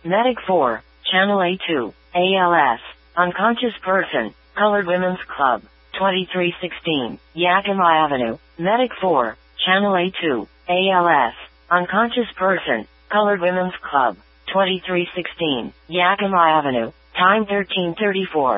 Medic 4, Channel A2, ALS, Unconscious Person, Colored Women's Club, 2316, Yakima Avenue. Medic 4, Channel A2, ALS, Unconscious Person, Colored Women's Club, 2316, Yakima Avenue. Time 13:34.